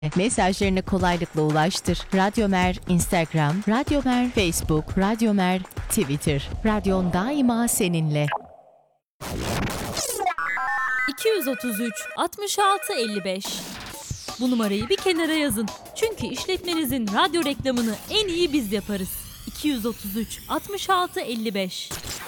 Mesajlarını kolaylıkla ulaştır. Radyomer Instagram, Radyomer Facebook, Radyomer Twitter. Radyon daima seninle. 233 66 55. Bu numarayı bir kenara yazın. Çünkü işletmenizin radyo reklamını en iyi biz yaparız. 233 66 55.